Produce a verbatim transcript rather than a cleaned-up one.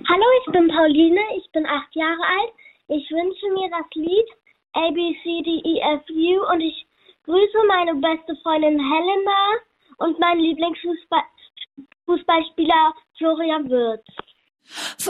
Hallo, ich bin Pauline, ich bin acht Jahre alt. Ich wünsche mir das Lied A, B, C, D, E, F, U und ich grüße meine beste Freundin Helena und meinen Lieblingsfußballspieler Florian Wirtz.